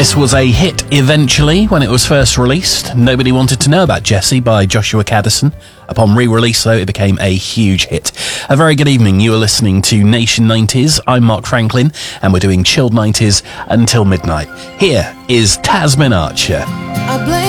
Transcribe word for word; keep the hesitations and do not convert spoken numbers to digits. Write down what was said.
This was a hit eventually when it was first released. Nobody Wanted to Know About Jessie by Joshua Caddison. Upon re-release, though, it became a huge hit. A very good evening. You are listening to Nation nineties. I'm Mark Franklin, and we're doing Chilled nineties until midnight. Here is Tasmin Archer.